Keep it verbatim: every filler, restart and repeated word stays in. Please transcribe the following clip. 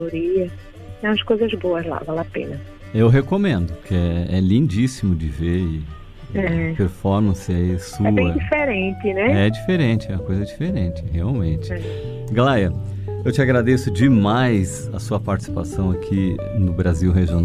Tem umas coisas boas lá, vale a pena. Eu recomendo, que é, é lindíssimo de ver e, É. a performance aí sua. É bem diferente, né? É diferente, é uma coisa diferente, realmente. É. Glaia, eu te agradeço demais a sua participação aqui no Brasil Regional.